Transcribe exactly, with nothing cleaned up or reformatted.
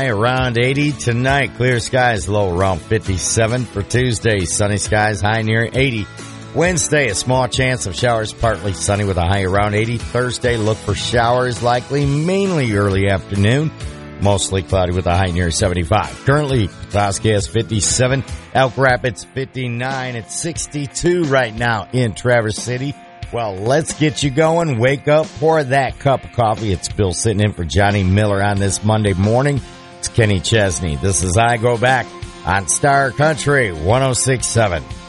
Around eighty tonight. Clear skies, low around fifty-seven. For Tuesday, sunny skies, high near eighty. Wednesday, a small chance of showers, partly sunny with a high around eighty. Thursday, look for showers, likely mainly early afternoon. Mostly cloudy with a high near seventy-five. Currently, Petoskey has fifty-seven. Elk Rapids, fifty-nine. It's sixty-two right now in Traverse City. Well, let's get you going. Wake up, pour that cup of coffee. It's Bill sitting in for Johnny Miller on this Monday morning. It's Kenny Chesney. This is I Go Back on Star Country one oh six point seven.